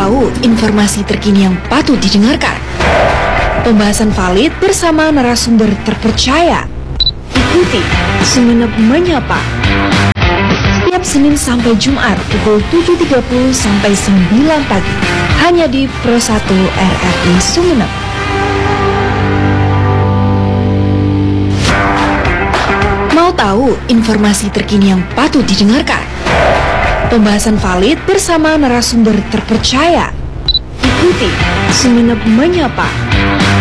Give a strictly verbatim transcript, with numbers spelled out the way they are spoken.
tahu informasi terkini yang patut didengarkan? Pembahasan valid bersama narasumber terpercaya. Ikuti Sumeneb Menyapa. Setiap Senin sampai Jumat pukul tujuh tiga puluh sampai sembilan pagi. Hanya di Pro satu R R I Sumeneb. Mau tahu informasi terkini yang patut didengarkan? Pembahasan valid bersama narasumber terpercaya. Ikuti Sumeneb Menyapa.